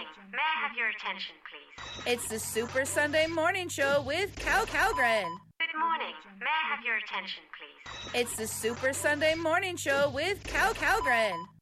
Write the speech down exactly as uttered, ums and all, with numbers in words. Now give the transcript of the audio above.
morning. May I have your attention, please? It's the Super Sunday Morning Show with Cal Calgren. Good morning. May I have your attention, please? It's the Super Sunday Morning Show with Cal Calgren.